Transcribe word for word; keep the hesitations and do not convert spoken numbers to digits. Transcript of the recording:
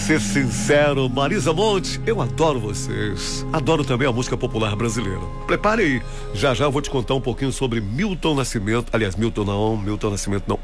ser sincero, Marisa Monte, eu adoro vocês. Adoro também a música popular brasileira. Prepare aí. Já já eu vou te contar um pouquinho sobre Milton Nascimento. Aliás, Milton não, Milton Nascimento não.